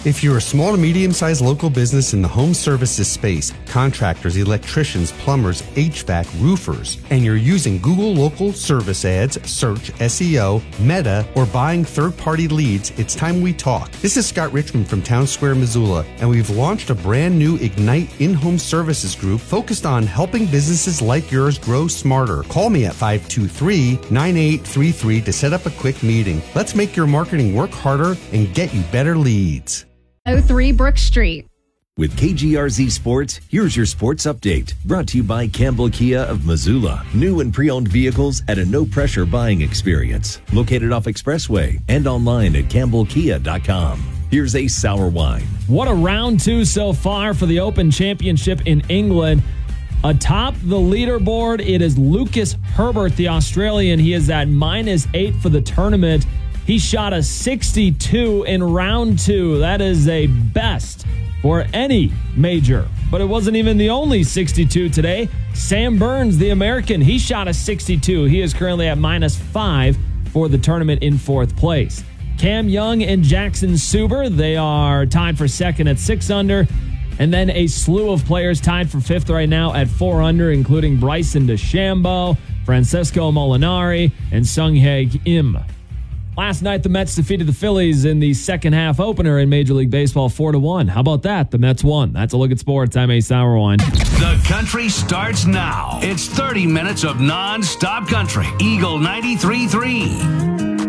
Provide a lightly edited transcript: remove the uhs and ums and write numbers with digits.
If you're a small to medium-sized local business in the home services space, contractors, electricians, plumbers, HVAC, roofers, and you're using Google Local Service Ads, Search, SEO, Meta, or buying third-party leads, it's time we talk. This is Scott Richmond from Town Square, Missoula, and we've launched a brand new Ignite in-home services group focused on helping businesses like yours grow smarter. Call me at 523-9833 to set up a quick meeting. Let's make your marketing work harder and get you better leads. 03 Brook Street. With KGRZ Sports, here's your sports update. Brought to you by Campbell Kia of Missoula. New and pre-owned vehicles at a no-pressure buying experience. Located off Expressway and online at campbellkia.com. Here's a sour wine. What a round two so far for the Open Championship in England. Atop the leaderboard, it is Lucas Herbert, the Australian. He is at -8 for the tournament. He shot a 62 in round two. That is a best for any major. But it wasn't even the only 62 today. Sam Burns, the American, he shot a 62. He is currently at -5 for the tournament in fourth place. Cam Young and Jackson Suber, they are tied for second at 6 under. And then a slew of players tied for fifth right now at 4 under, including Bryson DeChambeau, Francesco Molinari, and Sunghae Im. Last night, the Mets defeated the Phillies in the second half opener in Major League Baseball 4-1. How about that? The Mets won. That's a look at sports. I'm A. Sour Wine. The country starts now. It's 30 minutes of non-stop country. Eagle 93.3.